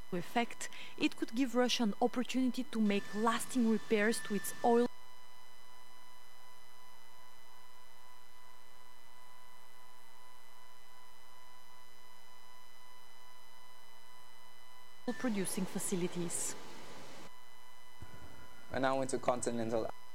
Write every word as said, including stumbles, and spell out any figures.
effect, it could give Russia an opportunity to make lasting repairs to its oil producing facilities. And now into continental